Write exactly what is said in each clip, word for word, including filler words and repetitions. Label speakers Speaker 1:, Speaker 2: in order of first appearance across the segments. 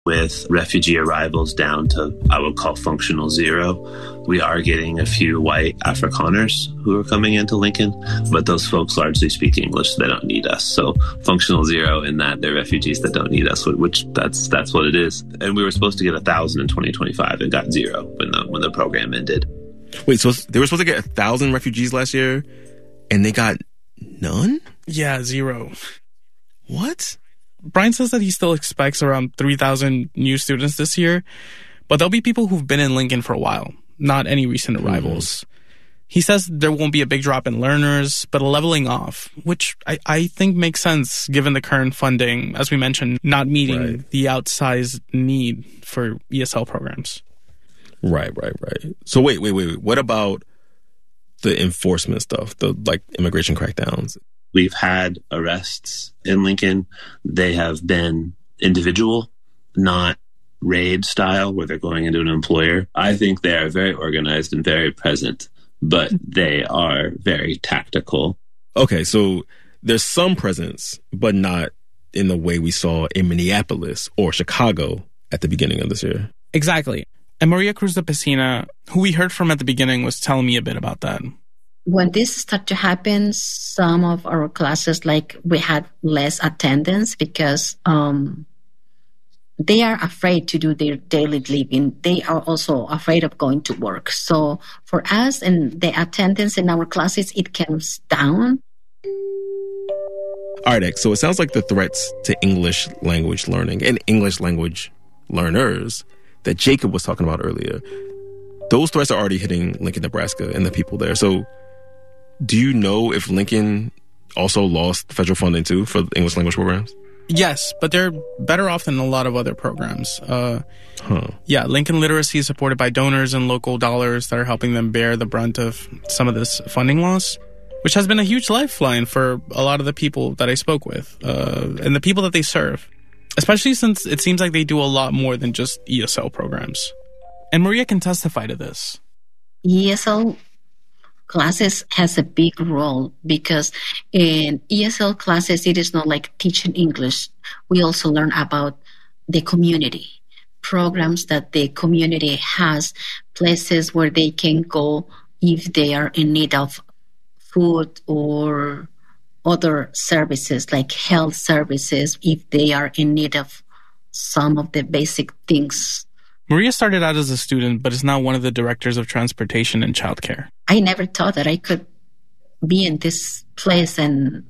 Speaker 1: With refugee arrivals down to, I would call, functional zero. We are getting a few white Afrikaners who are coming into Lincoln, but those folks largely speak English, so they don't need us. So functional zero in that they're refugees that don't need us, which that's that's what it is. And we were supposed to get a thousand in twenty twenty-five and got zero when the when the program ended.
Speaker 2: Wait, so they were supposed to get a thousand refugees last year, and they got none?
Speaker 3: Yeah, zero.
Speaker 2: What?
Speaker 3: Brian says that he still expects around three thousand new students this year, but there'll be people who've been in Lincoln for a while, not any recent arrivals. Mm. He says there won't be a big drop in learners, but a leveling off, which I, I think makes sense given the current funding, as we mentioned, not meeting right. the outsized need for E S L programs.
Speaker 2: Right, right, right. So wait, wait, wait, wait. What about the enforcement stuff, the like immigration crackdowns?
Speaker 1: We've had arrests in Lincoln. They have been individual, not raid style, where they're going into an employer. I think they are very organized and very present, but they are very tactical.
Speaker 2: Okay, so there's some presence, but not in the way we saw in Minneapolis or Chicago at the beginning of this year.
Speaker 3: Exactly. And Maria Cruz de Pesina, who we heard from at the beginning, was telling me a bit about that.
Speaker 4: When this started to happen, some of our classes, like we had less attendance because um, they are afraid to do their daily living. They are also afraid of going to work. So for us and the attendance in our classes, it comes down.
Speaker 2: All right, X. So it sounds like the threats to English language learning and English language learners that Jacob was talking about earlier, those threats are already hitting Lincoln, Nebraska and the people there. So do you know if Lincoln also lost federal funding too for English language programs?
Speaker 3: Yes, but they're better off than a lot of other programs. Uh, huh. Yeah, Lincoln Literacy is supported by donors and local dollars that are helping them bear the brunt of some of this funding loss, which has been a huge lifeline for a lot of the people that I spoke with uh, and the people that they serve, especially since it seems like they do a lot more than just E S L programs. And Maria can testify to this.
Speaker 4: E S L classes has a big role because in E S L classes, it is not like teaching English. We also learn about the community, programs that the community has, places where they can go if they are in need of food or other services like health services, if they are in need of some of the basic things.
Speaker 3: Maria started out as a student, but is now one of the directors of transportation and childcare.
Speaker 4: I never thought that I could be in this place and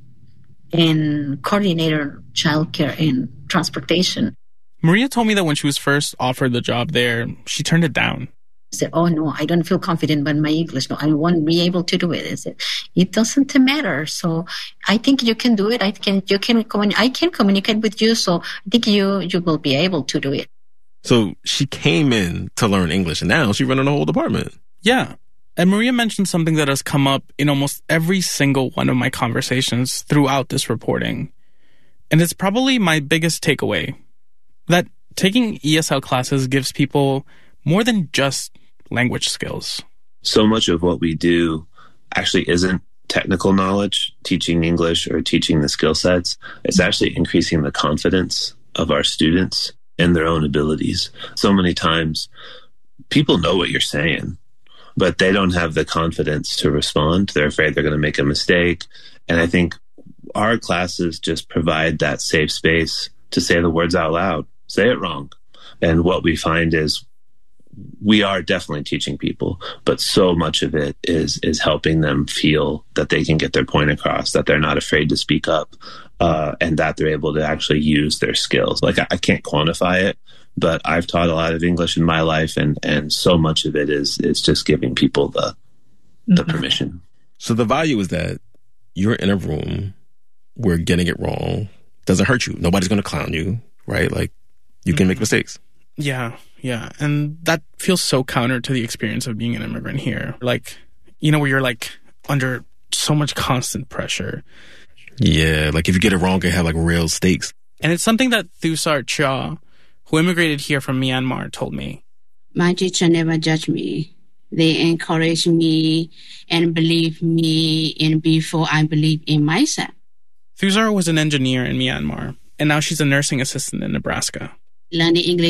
Speaker 4: and coordinator childcare and transportation.
Speaker 3: Maria told me that when she was first offered the job there, she turned it down.
Speaker 4: I said, oh, no, I don't feel confident about my English. No, I won't be able to do it. I said, it doesn't matter. So I think you can do it. I can, you can, commun- I can communicate with you. So I think you, you will be able to do it.
Speaker 2: So she came in to learn English, and now she's running the whole department.
Speaker 3: Yeah. And Maria mentioned something that has come up in almost every single one of my conversations throughout this reporting. And it's probably my biggest takeaway, that taking E S L classes gives people more than just language skills.
Speaker 1: So much of what we do actually isn't technical knowledge, teaching English or teaching the skill sets. It's actually increasing the confidence of our students in their own abilities. So many times people know what you're saying, but they don't have the confidence to respond. They're afraid they're going to make a mistake. And I think our classes just provide that safe space to say the words out loud, say it wrong. And what we find is we are definitely teaching people, but so much of it is is helping them feel that they can get their point across, that they're not afraid to speak up, uh, and that they're able to actually use their skills. Like I, I can't quantify it, but I've taught a lot of English in my life, and and so much of it is is just giving people the the mm-hmm. permission.
Speaker 2: So the value is that you're in a room where getting it wrong doesn't hurt you. Nobody's going to clown you, right? Like you can mm-hmm. make mistakes.
Speaker 3: Yeah. Yeah, and that feels so counter to the experience of being an immigrant here. Like, you know, where you're like under so much constant pressure.
Speaker 2: Yeah, like if you get it wrong, you have like real stakes.
Speaker 3: And it's something that Thusar Cha, who immigrated here from Myanmar, told me.
Speaker 5: My teacher never judged me. They encouraged me and believed me and before I believed in myself.
Speaker 3: Thusar was an engineer in Myanmar, and now she's a nursing assistant in Nebraska.
Speaker 5: learning English